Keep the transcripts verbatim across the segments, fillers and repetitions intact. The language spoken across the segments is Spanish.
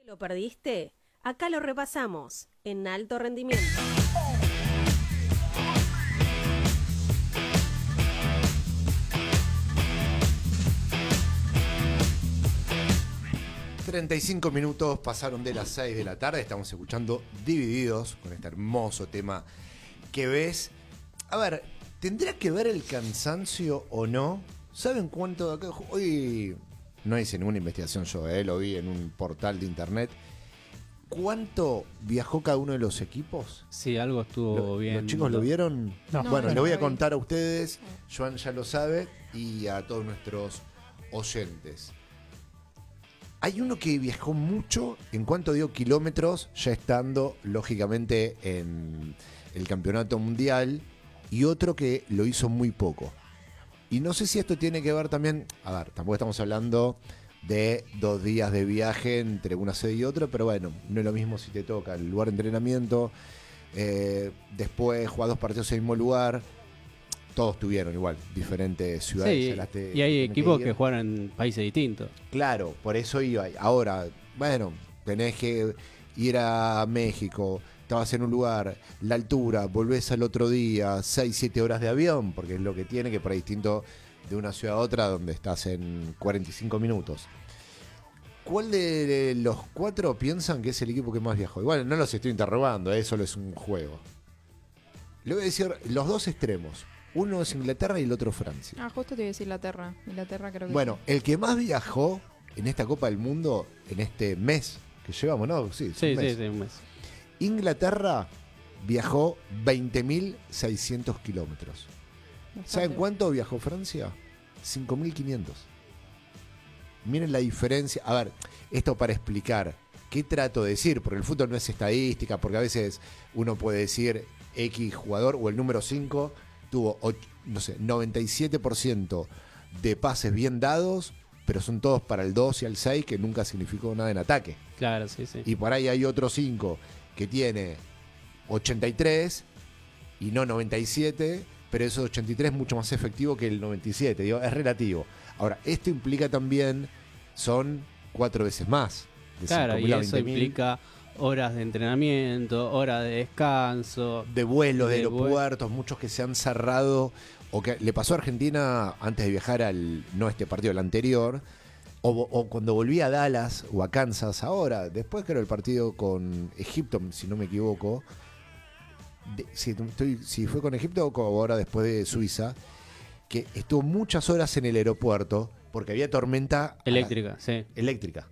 ¿Lo perdiste? Acá lo repasamos en Alto Rendimiento. treinta y cinco minutos pasaron de las seis de la tarde. Estamos escuchando Divididos con este hermoso tema que ves. A ver, ¿tendrá que ver el cansancio o no? ¿Saben cuánto? Hoy no hice ninguna investigación yo, eh, lo vi en un portal de internet. ¿Cuánto viajó cada uno de los equipos? Sí, algo estuvo ¿Lo, bien. ¿Los chicos lo vieron? No. Bueno, No, le voy a no. contar a ustedes, Joan ya lo sabe, y a todos nuestros oyentes. Hay uno que viajó mucho en cuanto dio kilómetros, ya estando lógicamente en el campeonato mundial, y otro que lo hizo muy poco. Y no sé si esto tiene que ver también, a ver, tampoco estamos hablando de dos días de viaje entre una sede y otra, pero bueno, no es lo mismo si te toca el lugar de entrenamiento, eh, después jugar dos partidos en el mismo lugar. Todos tuvieron igual diferentes ciudades. Sí, a las que y hay tienen equipos ir. que juegan en países distintos. Claro, por eso iba. Ahora, bueno, tenés que ir a México, estabas en un lugar, la altura, volvés al otro día, seis, siete horas de avión, porque es lo que tiene, que por ahí distinto de una ciudad a otra donde estás en cuarenta y cinco minutos. ¿Cuál de los cuatro piensan que es el equipo que más viajó? Igual no los estoy interrogando, ¿eh? Solo es un juego. Le voy a decir los dos extremos. Uno es Inglaterra y el otro Francia. Ah, justo te iba a decir Inglaterra. Inglaterra creo que Bueno, sí. el que más viajó en esta Copa del Mundo, en este mes que llevamos, ¿no? Sí, es Sí, un sí, mes. sí, un mes. Inglaterra viajó veinte mil seiscientos kilómetros. Bastante. ¿Saben cuánto viajó Francia? cinco mil quinientos. Miren la diferencia. A ver, esto para explicar qué trato de decir, porque el fútbol no es estadística, porque a veces uno puede decir X jugador o el número cinco tuvo, och- no sé, noventa y siete por ciento de pases bien dados, pero son todos para el dos y el seis, que nunca significó nada en ataque. Claro, sí, sí. Y por ahí hay otro cinco que tiene ochenta y tres y no noventa y siete, pero esos ochenta y tres es mucho más efectivo que el noventa y siete. Digo, es relativo. Ahora, esto implica también, son cuatro veces más. De Claro, cinco y mil a eso veinte mil. implica horas de entrenamiento, horas de descanso. De vuelos, de de vue- aeropuertos, muchos que se han cerrado, o que le pasó a Argentina antes de viajar al, no este partido, el anterior, o, o cuando volví a Dallas o a Kansas ahora, después creo el partido con Egipto, si no me equivoco, de- si, estoy- si fue con Egipto o ahora después de Suiza, que estuvo muchas horas en el aeropuerto porque había tormenta a la- Eléctrica, sí. eléctrica.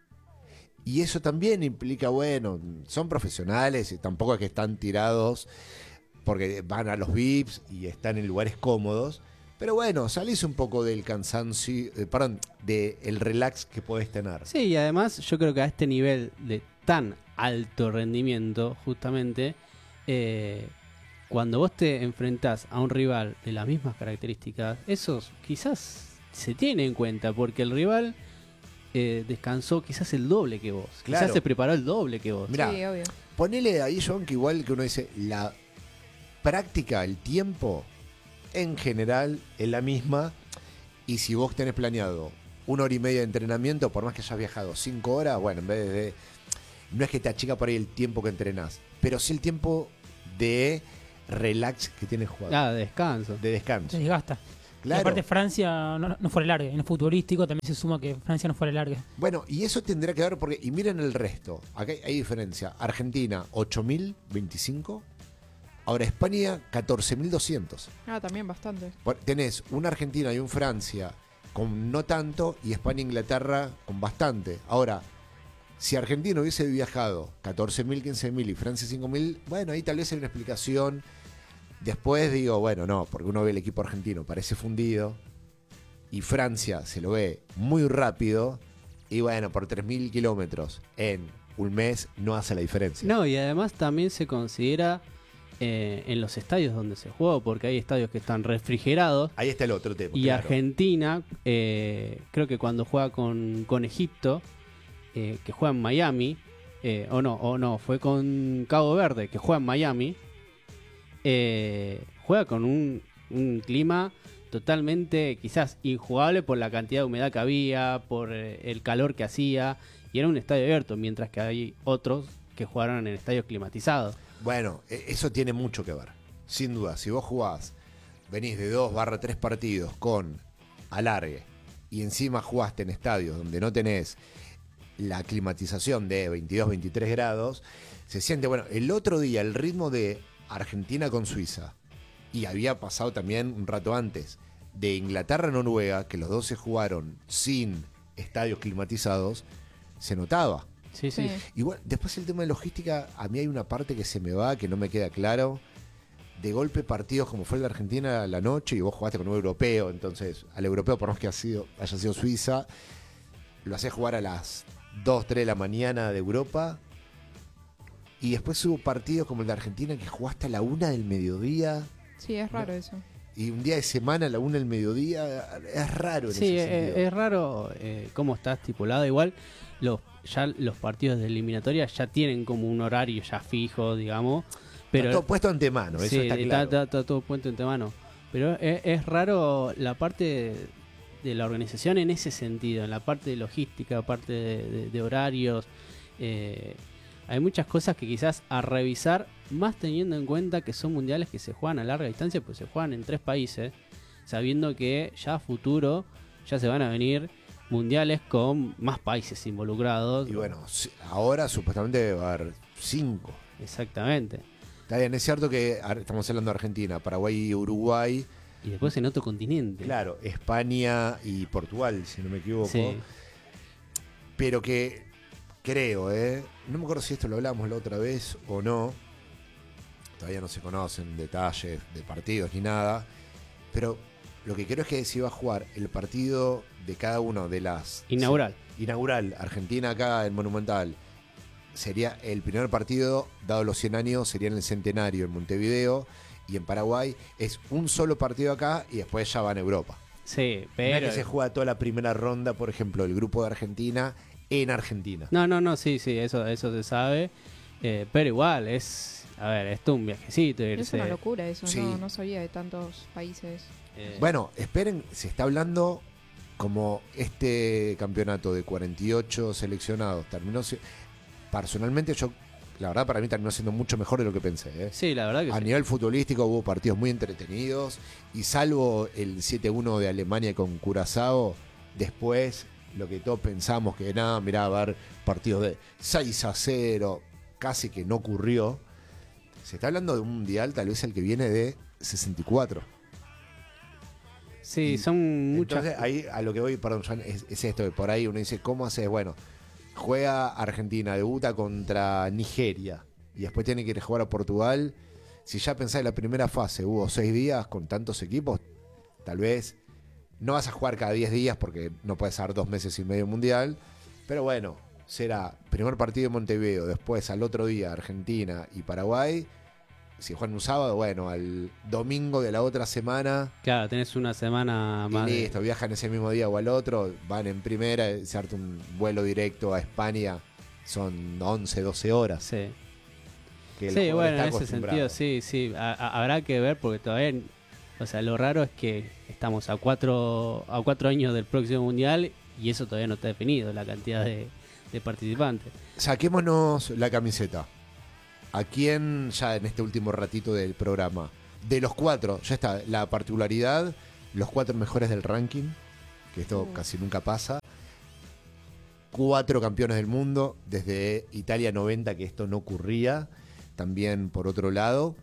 Y eso también implica, bueno, son profesionales y tampoco es que están tirados porque van a los V I Ps y están en lugares cómodos. Pero bueno, salís un poco del cansancio, eh, perdón, del relax que podés tener. Sí, y además yo creo que a este nivel de tan alto rendimiento, justamente, eh, cuando vos te enfrentás a un rival de las mismas características, eso quizás se tiene en cuenta, porque el rival eh, descansó quizás el doble que vos. Claro. Quizás se preparó el doble que vos. Mirá, Sí, obvio. ponele ahí, John, que igual que uno dice, la práctica, el tiempo, en general, es la misma. Y si vos tenés planeado una hora y media de entrenamiento, por más que hayas viajado cinco horas, bueno, en vez de... No es que te achica por ahí el tiempo que entrenás, pero sí el tiempo de relax que tienes jugado, Ah, de descanso. de descanso. Se desgasta. Y Claro. aparte Francia no, no fue el largue. En el futbolístico también se suma que Francia no fue el largue. Bueno, y eso tendrá que ver porque, y miren el resto, acá hay, hay diferencia. Argentina, ocho mil veinticinco. Ahora España, catorce mil doscientos. Ah, también bastante. Por- Tenés una Argentina y un Francia con no tanto y España e Inglaterra con bastante. Ahora, si Argentina hubiese viajado catorce mil, quince mil y Francia cinco mil, bueno, ahí tal vez hay una explicación. Después digo, bueno, no, porque uno ve el equipo argentino, parece fundido, y Francia se lo ve muy rápido, y bueno, por tres mil kilómetros en un mes no hace la diferencia. No, y además también se considera eh, en los estadios donde se juega, porque hay estadios que están refrigerados. Ahí está el otro tema. Y claro. Argentina, eh, creo que cuando juega con, con Egipto, eh, que juega en Miami, eh, o no, o no, fue con Cabo Verde, que juega en Miami, eh, juega con un, un clima totalmente, quizás injugable por la cantidad de humedad que había, por eh, el calor que hacía, y era un estadio abierto, mientras que hay otros que jugaron en estadios climatizados. Bueno, e- eso tiene mucho que ver. Sin duda, si vos jugás, venís de dos barra tres partidos con alargue y encima jugaste en estadios donde no tenés la climatización de veintidós, veintitrés grados, se siente, bueno, el otro día el ritmo de Argentina con Suiza, y había pasado también un rato antes, de Inglaterra a Noruega, que los dos se jugaron sin estadios climatizados, se notaba. Sí, sí. Sí. Igual, después el tema de logística, a mí hay una parte que se me va, que no me queda claro. De golpe partidos como fue el de Argentina a la noche y vos jugaste con un europeo, entonces al europeo, por más que ha sido, haya sido Suiza, lo hacés jugar a las dos, tres de la mañana de Europa. Y después hubo partidos como el de Argentina que jugaste a la una del mediodía. Sí, es raro eso. Y un día de semana a la una del mediodía. Es raro en Sí, ese eh, sentido. es raro eh, cómo está estipulado. Igual los ya los partidos de eliminatoria ya tienen como un horario ya fijo, digamos. Pero Está todo puesto antemano, eso sí, está claro. está, está todo puesto en mano. Pero es, es raro la parte de la organización en ese sentido, en la parte de logística, parte de, de- de horarios. eh, hay muchas cosas que quizás a revisar, más teniendo en cuenta que son mundiales que se juegan a larga distancia, pues se juegan en tres países, sabiendo que ya a futuro ya se van a venir mundiales con más países involucrados. Y bueno, sí, ahora supuestamente va a haber cinco. Exactamente. Está bien, es cierto que ar- estamos hablando de Argentina, Paraguay y Uruguay. Y después en otro continente. Claro, España y Portugal, si no me equivoco. Sí. Pero que creo, ¿eh? No me acuerdo si esto lo hablamos la otra vez o no. Todavía no se conocen detalles de partidos ni nada. Pero lo que creo es que se iba a jugar el partido de cada uno de las... Inaugural. Inaugural, Argentina acá en Monumental. Sería el primer partido, dado los cien años, sería en el Centenario en Montevideo. Y en Paraguay es un solo partido acá y después ya van a Europa. Sí, No es pero... que se juega toda la primera ronda, por ejemplo, el grupo de Argentina en Argentina. No, no, no, sí, sí, eso, eso se sabe. Eh, pero igual, es... A ver, esto es un viajecito. Es Irse, una locura eso, Sí. no, no sabía de tantos países. eh, Bueno, esperen, se está hablando como este campeonato de cuarenta y ocho seleccionados terminó. si- Personalmente, yo, la verdad, para mí terminó siendo mucho mejor de lo que pensé. ¿eh? sí, la verdad que A sí. nivel futbolístico hubo partidos muy entretenidos y salvo el siete uno de Alemania con Curazao, después lo que todos pensamos que nada, mirá, va a haber partidos de seis a cero, casi que no ocurrió. Se está hablando de un mundial tal vez el que viene de sesenta y cuatro. Sí, y son muchas... Entonces ahí a lo que voy, perdón, Joan, es, es esto, que por ahí uno dice, ¿cómo haces? Bueno, juega Argentina, debuta contra Nigeria y después tiene que ir a jugar a Portugal. Si ya pensás en la primera fase, hubo seis días con tantos equipos, tal vez no vas a jugar cada diez días porque no puedes dar dos meses y medio mundial, pero bueno, será primer partido en Montevideo, después al otro día Argentina y Paraguay. Si juegan un sábado, bueno, al domingo de la otra semana Claro, tenés una semana y más. de- listo, viajan ese mismo día o al otro, van en primera, se harta un vuelo directo a España, son once, doce horas. Sí, Que el sí jugador bueno, está en ese acostumbrado. sentido, sí, sí. A- a- habrá que ver porque todavía... O sea, lo raro es que estamos a cuatro, a cuatro años del próximo mundial y eso todavía no está definido, la cantidad de, de participantes. Saquémonos la camiseta. ¿A quién, ya en este último ratito del programa, de los cuatro, ya está, la particularidad, los cuatro mejores del ranking, que esto Mm. casi nunca pasa, cuatro campeones del mundo, desde Italia noventa, que esto no ocurría, también por otro lado,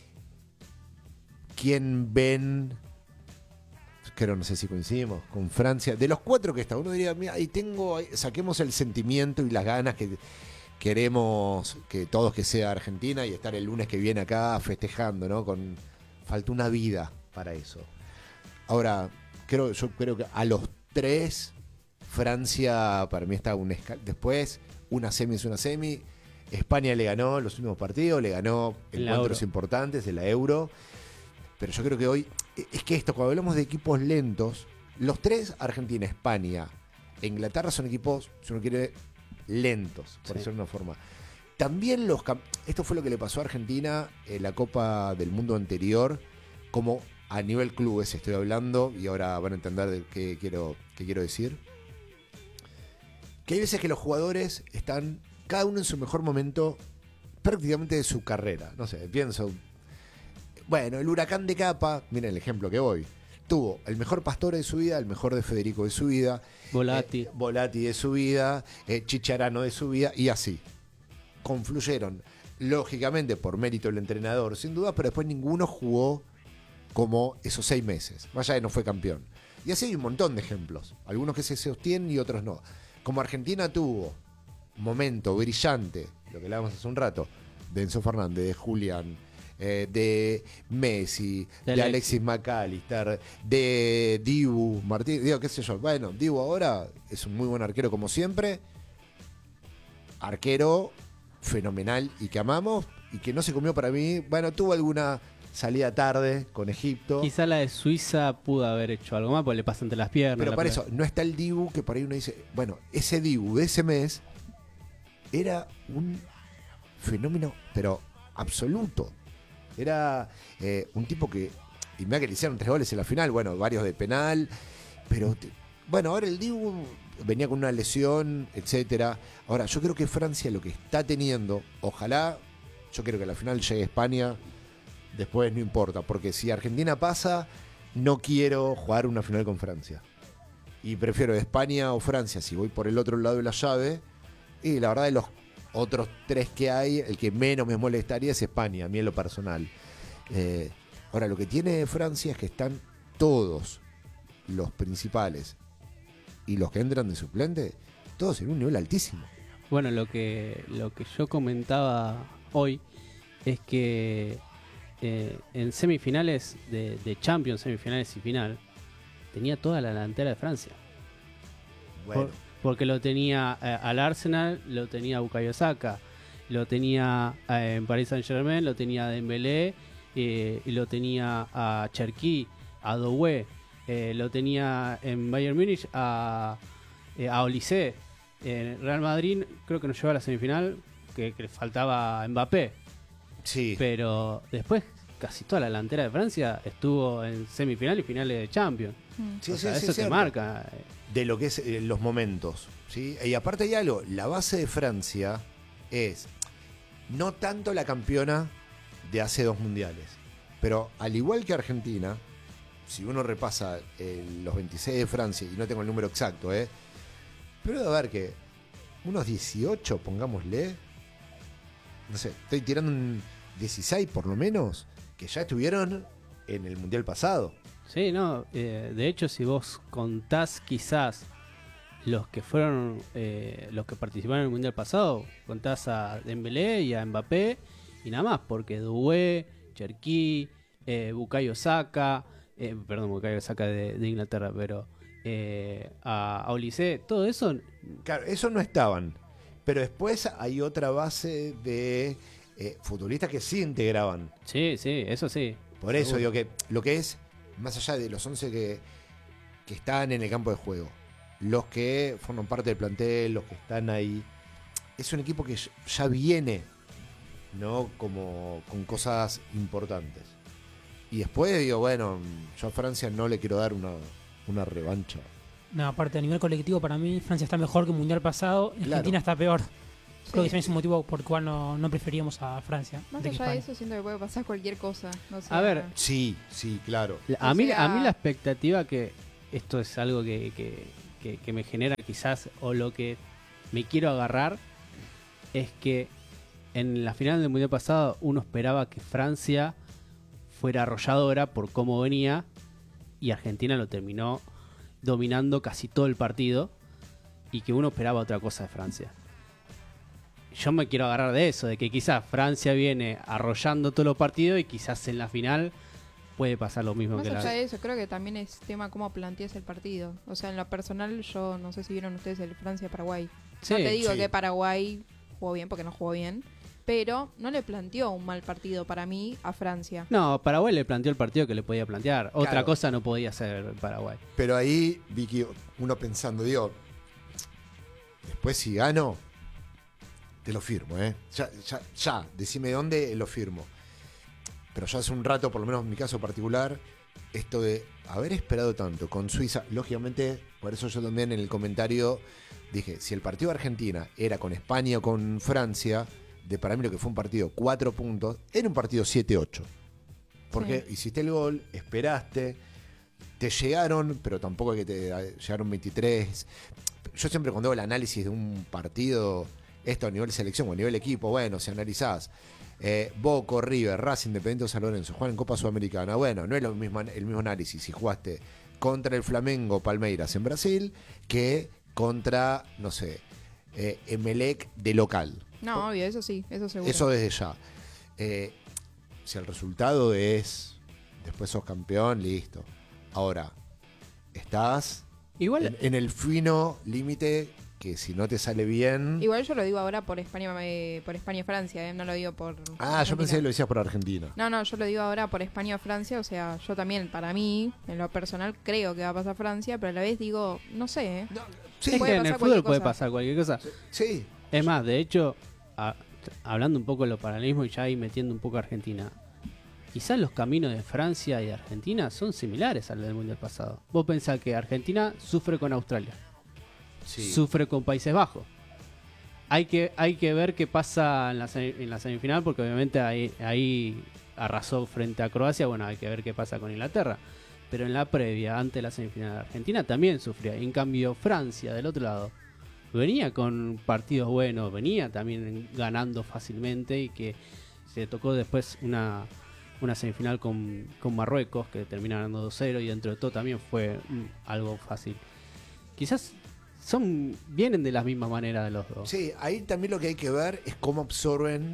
¿quién ven? Creo, no sé si coincidimos, con Francia. De los cuatro que está, uno diría, mira, ahí tengo, ahí- saquemos el sentimiento y las ganas que queremos que todos que sea Argentina y estar el lunes que viene acá festejando, ¿no? Con falta una vida para eso. Ahora, creo, yo creo que a los tres, Francia para mí está un escal. Después, una semi es una semi. España le ganó los últimos partidos, le ganó En la encuentros Euro. importantes de la Euro. Pero yo creo que hoy, es que esto, cuando hablamos de equipos lentos, los tres, Argentina, España e Inglaterra, son equipos, si uno quiere, lentos, por Sí. decirlo de una forma. También los cam- esto fue lo que le pasó a Argentina en la Copa del Mundo anterior, como a nivel clubes estoy hablando, y ahora van a entender de qué quiero, qué quiero decir, que hay veces que los jugadores están cada uno en su mejor momento prácticamente de su carrera. No sé, pienso, bueno, el Huracán de Capa, miren el ejemplo que voy, tuvo el mejor Pastore de su vida, el mejor de Federico de su vida, Volati. eh, Volati de su vida, eh, Chicharano de su vida, y así. Confluyeron, lógicamente, por mérito del entrenador, sin duda, pero después ninguno jugó como esos seis meses. Vaya que no fue campeón. Y así hay un montón de ejemplos. Algunos que se sostienen y otros no. Como Argentina tuvo un momento brillante, lo que hablábamos hace un rato, de Enzo Fernández, de Julián, eh, de Messi, de, de Alexis. Alexis McAllister, de Dibu Martínez, digo, qué sé yo. Bueno, Dibu ahora es un muy buen arquero como siempre. Arquero fenomenal y que amamos y que no se comió para mí. Bueno, tuvo alguna salida tarde con Egipto. Quizá la de Suiza pudo haber hecho algo más porque le pasa entre las piernas. Pero la para pelota. eso, no está el Dibu que por ahí uno dice, bueno, ese Dibu de ese mes era un fenómeno, pero absoluto. Era eh, un tipo que, y mira que le hicieron tres goles en la final, bueno, varios de penal, pero te- bueno, ahora el Dibu venía con una lesión, etcétera. Ahora, yo creo que Francia lo que está teniendo, ojalá, yo creo que a la final llegue España, después no importa, porque si Argentina pasa, no quiero jugar una final con Francia. Y prefiero España o Francia, si voy por el otro lado de la llave. Y la verdad de los otros tres que hay, el que menos me molestaría es España, a mí en lo personal. Eh, ahora, lo que tiene Francia es que están todos los principales y los que entran de suplente, todos en un nivel altísimo. Bueno, lo que, lo que yo comentaba hoy es que eh, en semifinales de, de Champions, semifinales y final, tenía toda la delantera de Francia. Bueno, Por- porque lo tenía eh, al Arsenal, lo tenía a Bukayo Saka, lo tenía eh, en Paris Saint Germain, lo tenía a Dembélé, eh, y lo tenía a Cherki, a Doué, eh, lo tenía en Bayern Múnich a, eh, a Olise. En Real Madrid creo que nos llevó a la semifinal, que, que le faltaba a Mbappé, sí. pero después casi toda la delantera de Francia estuvo en semifinal y finales de Champions. Mm. Sí, O sí, sea, sí, eso te cierto. marca. eh. De lo que es eh, los momentos, ¿sí? Y aparte hay algo, la base de Francia es no tanto la campeona de hace dos mundiales, pero al igual que Argentina, si uno repasa eh, los veintiséis de Francia, y no tengo el número exacto, ¿eh? Pero de ver que unos dieciocho, pongámosle, no sé, estoy tirando un dieciséis por lo menos, que ya estuvieron en el mundial pasado. Sí, no, eh, de hecho si vos contás quizás los que fueron, eh, los que participaron en el Mundial pasado, contás a Dembélé y a Mbappé y nada más, porque Doué, Cherki, eh, Bukayo Saka, eh, perdón, Bukayo Saka de, de Inglaterra, pero eh, a, a Olise, todo eso, Claro, esos no estaban. Pero después hay otra base de eh, futbolistas que sí integraban. sí, sí, eso sí. Por eso Seguro. digo que lo que es, más allá de los once que, que están en el campo de juego, los que forman parte del plantel, los que están ahí, es un equipo que ya viene, ¿no? Como con cosas importantes. Y después digo, bueno, yo a Francia no le quiero dar una, una revancha. No, aparte, a nivel colectivo, para mí, Francia está mejor que el Mundial pasado. Claro. Argentina está peor. Creo que Sí. ese es un motivo por el cual no, no preferíamos a Francia. Más de que allá de España. eso, siento que puede pasar cualquier cosa. No sé. A ver, Sí, sí, claro. La- A O mí, sea- a mí la expectativa que esto es algo que, que- que- que me genera quizás o lo que me quiero agarrar es que en la final del Mundial pasado uno esperaba que Francia fuera arrolladora por cómo venía y Argentina lo terminó dominando casi todo el partido y que uno esperaba otra cosa de Francia. Yo me quiero agarrar de eso, de que quizás Francia viene arrollando todos los partidos y quizás en la final puede pasar lo mismo Más que la allá de eso, creo que también es tema cómo planteas el partido. O sea, en lo personal, yo no sé si vieron ustedes el Francia-Paraguay. Sí, no te digo sí. que Paraguay jugó bien porque no jugó bien, pero no le planteó un mal partido para mí a Francia. No, Paraguay le planteó el partido que le podía plantear. Otra Claro. cosa no podía hacer Paraguay. Pero ahí, Vicky, uno pensando, digo, después si gano, te lo firmo, ¿eh? Ya, ya, ya, decime dónde lo firmo. Pero ya hace un rato, por lo menos en mi caso particular, esto de haber esperado tanto con Suiza, lógicamente, por eso yo también en el comentario dije, si el partido de Argentina era con España o con Francia, de para mí lo que fue un partido cuatro puntos, era un partido siete ocho. Porque Sí. hiciste el gol, esperaste, te llegaron, pero tampoco es que te llegaron veintitrés. Yo siempre cuando hago el análisis de un partido, esto a nivel selección o a nivel equipo, bueno, si analizás eh, Boca, River, Racing, Independiente de San Lorenzo, juegan en Copa Sudamericana, bueno, no es lo mismo, el mismo análisis si jugaste contra el Flamengo Palmeiras en Brasil que contra, no sé, eh, Emelec de local. No, obvio, eso sí, eso seguro. Eso desde ya. Eh, si el resultado es después sos campeón, listo. Ahora, estás Igual, en, en el fino límite que si no te sale bien... Igual yo lo digo ahora por España, eh, por España y Francia, eh, no lo digo por. Ah, yo Argentina. pensé que lo decías por Argentina. No, no, yo lo digo ahora por España o Francia, o sea, yo también, para mí, en lo personal, creo que va a pasar Francia, pero a la vez digo, no sé, ¿eh? Sí, es puede que en el pasar fútbol cualquier puede cosa. pasar cualquier cosa. sí. Es más, de hecho, a- hablando un poco de los paralelismos y ya ahí metiendo un poco a Argentina, quizás los caminos de Francia y de Argentina son similares al del Mundial pasado. Vos pensás que Argentina sufre con Australia, sí. sufre con Países Bajos. Hay que, hay que ver qué pasa en la, semi- en la semifinal, porque obviamente ahí, ahí arrasó frente a Croacia. Bueno, hay que ver qué pasa con Inglaterra. Pero en la previa, antes de la semifinal, Argentina también sufría. En cambio, Francia, del otro lado, venía con partidos buenos, venía también ganando fácilmente, y que se tocó después una, una semifinal con, con Marruecos, que termina ganando dos cero, y dentro de todo también fue mm, algo fácil. Quizás son vienen de la misma manera de los dos. Sí, ahí también lo que hay que ver es cómo absorben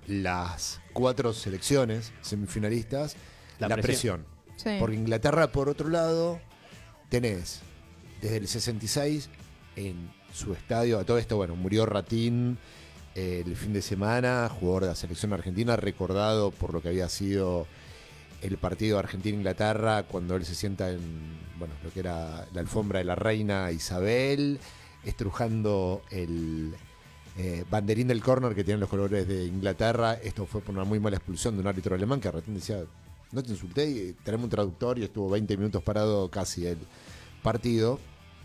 las cuatro selecciones semifinalistas la, La presión. presión. Sí. Porque Inglaterra, por otro lado, tenés desde el sesenta y seis en su estadio, a todo esto, bueno, murió Ratín eh, el fin de semana, jugador de la selección argentina, recordado por lo que había sido el partido Argentina-Inglaterra, cuando él se sienta en, bueno, lo que era la alfombra de la reina Isabel, estrujando el eh, banderín del córner que tienen los colores de Inglaterra. Esto fue por una muy mala expulsión de un árbitro alemán que Ratín decía, no te insulté, y tenemos un traductor, y estuvo veinte minutos parado casi el partido.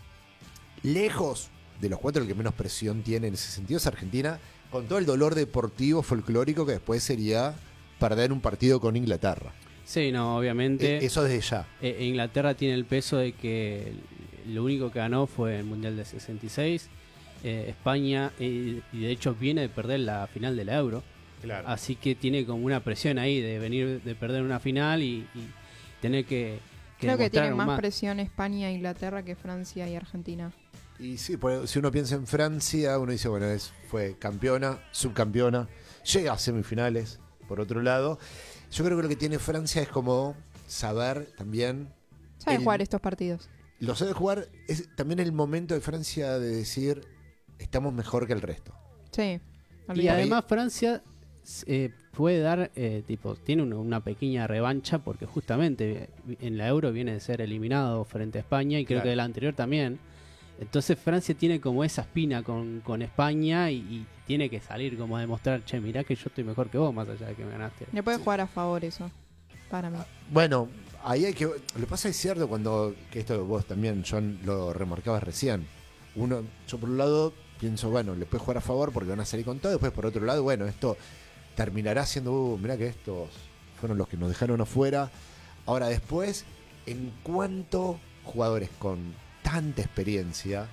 Lejos de los cuatro, el que menos presión tiene en ese sentido es Argentina, con todo el dolor deportivo folclórico que después sería perder un partido con Inglaterra. Sí, no, obviamente. Eh, eso desde ya. Eh, Inglaterra tiene el peso de que lo único que ganó fue el Mundial de sesenta y seis. Eh, España, eh, y de hecho viene de perder la final de la Euro. Claro. Así que tiene como una presión ahí de venir de perder una final y, y tener que, que Creo que demostrar tiene algo más, más. presión España e Inglaterra que Francia y Argentina. Y sí, por- si uno piensa en Francia, uno dice, bueno, es, fue campeona, subcampeona, llega a semifinales, por otro lado. Yo creo que lo que tiene Francia es como saber también... Saben el- jugar estos partidos. Lo sabe jugar, es también el momento de Francia de decir, estamos mejor que el resto. Sí. Y olvidate. además Francia eh, puede dar, eh, tipo, tiene una, una pequeña revancha porque justamente en la Euro viene de ser eliminado frente a España, y creo Claro. que de la anterior también. Entonces Francia tiene como esa espina con, con España, y, y tiene que salir como a demostrar, che, mirá que yo estoy mejor que vos, más allá de que me ganaste. Le puede jugar a favor eso, para mí. Bueno, ahí hay que... Lo que pasa es cierto cuando... Que esto vos también, John, lo remarcabas recién. Uno, yo por un lado pienso, bueno, le puede jugar a favor porque van a salir con todo. Después por otro lado, bueno, esto terminará siendo... Uh, mirá que estos fueron los que nos dejaron afuera. Ahora después, en cuanto jugadores con tanta experiencia,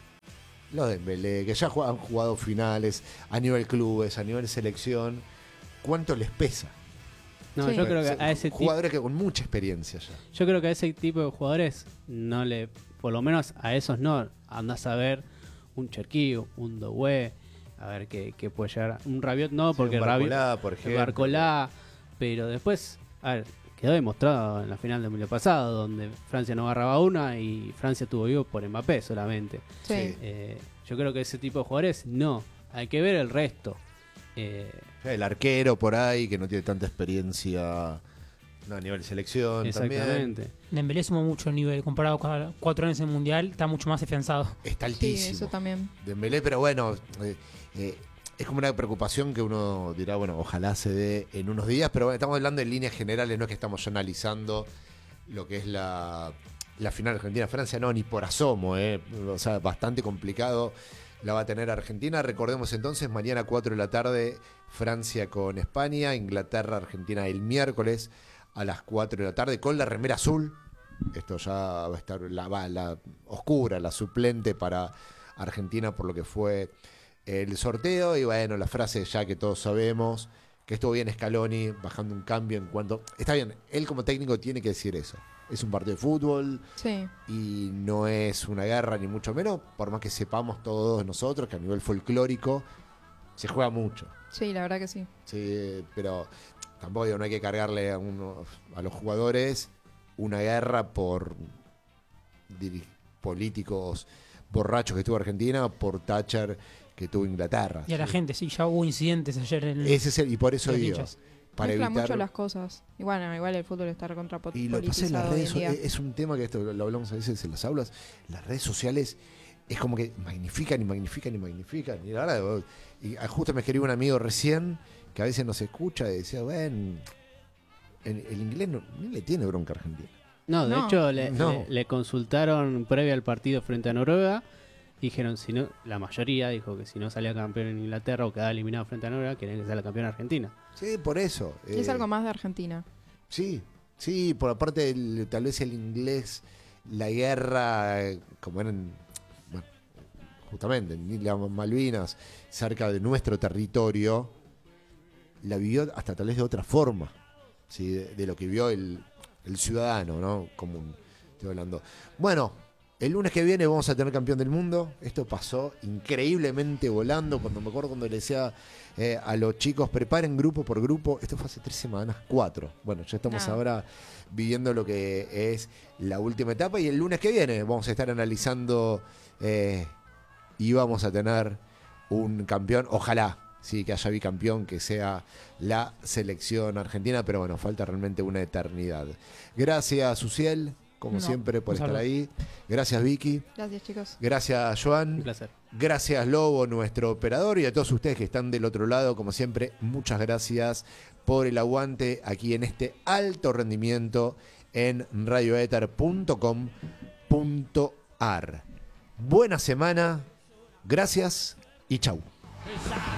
los de Dembélé, que ya jug- han jugado finales a nivel clubes, a nivel selección, ¿cuánto les pesa? No, Sí. yo creo que Son a ese tipo, jugadores que con mucha experiencia ya. yo creo que a ese tipo de jugadores no le, por lo menos a esos no, andás a ver un Cherki, un Doué, a ver qué, qué puede llegar. Un Rabiot no, porque un Rabiot, Barcolá, por el ejemplo. Barcolá, pero después, a ver, quedó demostrado en la final del Mundial pasado, donde Francia no agarraba una y Francia tuvo vivo por Mbappé solamente. Sí. Sí. Eh, yo creo que ese tipo de jugadores no, hay que ver el resto. Eh, El arquero por ahí, que no tiene tanta experiencia no, a nivel selección también. exactamente. Dembélé sumó mucho el nivel comparado con a cuatro años en el Mundial, está mucho más afianzado. Está Sí, altísimo. eso también. Dembélé, pero bueno, eh, eh, es como una preocupación que uno dirá, bueno, ojalá se dé en unos días, pero bueno, estamos hablando en líneas generales, no es que estamos ya analizando lo que es la, la final Argentina-Francia, no, ni por asomo, eh. O sea, bastante complicado la va a tener Argentina. Recordemos entonces, mañana cuatro de la tarde, Francia con España, Inglaterra-Argentina el miércoles a las cuatro de la tarde con la remera azul. Esto ya va a estar la, va, la oscura, la suplente para Argentina por lo que fue el sorteo. Y bueno, la frase ya que todos sabemos, que estuvo bien Scaloni, bajando un cambio en cuanto... Está bien, él como técnico tiene que decir eso. Es un partido de fútbol Sí. y no es una guerra ni mucho menos, por más que sepamos todos nosotros que a nivel folclórico se juega mucho. Sí, la verdad que sí. Sí, pero tampoco digo, no hay que cargarle a, uno, a los jugadores una guerra por diri- políticos borrachos que tuvo Argentina, por Thatcher que tuvo Inglaterra. Y a la Sí. gente, sí, ya hubo incidentes ayer en Ese es el, y por eso los digo, hinchas. para Mezcla evitar... mucho las cosas. Y bueno, igual el fútbol está recontra po- Y lo que pasa en las politizado hoy redes en día. so- es un tema que esto lo hablamos a veces en las aulas. Las redes sociales es como que magnifican y magnifican y magnifican. Y la verdad, y justo me escribió un amigo recién que a veces nos escucha y decía, bueno, el, el inglés no, ni le tiene bronca a Argentina. No, de No. hecho le, No. le- le consultaron previo al partido frente a Noruega. Dijeron, si no, la mayoría dijo que si no salía campeón en Inglaterra o quedaba eliminado frente a Noruega, querían que sea la campeona Argentina. Sí, por eso. Y es eh, algo más de Argentina. Sí, sí, por aparte del- tal vez el inglés, la guerra, eh, como eran, bueno, justamente en Islas Malvinas, cerca de nuestro territorio, la vivió hasta tal vez de otra forma, ¿sí? de, de lo que vio el, el ciudadano, ¿no? Común, estoy hablando. Bueno, el lunes que viene vamos a tener campeón del mundo. Esto pasó increíblemente volando. Cuando me acuerdo cuando le decía eh, a los chicos, preparen grupo por grupo. Esto fue hace tres semanas, cuatro. Bueno, ya estamos Ah. ahora viviendo lo que es la última etapa. Y el lunes que viene vamos a estar analizando eh, y vamos a tener un campeón. Ojalá, sí, que haya bicampeón, que sea la selección argentina. Pero bueno, falta realmente una eternidad. Gracias, Uciel, como No, siempre, por un estar saludo. ahí. Gracias, Vicky. Gracias, chicos. Gracias, Joan. Un placer. Gracias, Lobo, nuestro operador. Y a todos ustedes que están del otro lado, como siempre, muchas gracias por el aguante aquí en este alto rendimiento en radioether punto com punto ar. Buena semana. Gracias y chau.